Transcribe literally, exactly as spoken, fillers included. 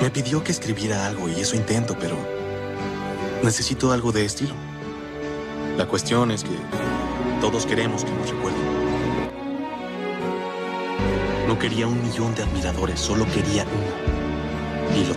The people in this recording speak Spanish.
Me pidió que escribiera algo y eso intento, pero necesito algo de estilo. La cuestión es que todos queremos que nos recuerden. No quería un millón de admiradores, solo quería uno. Y lo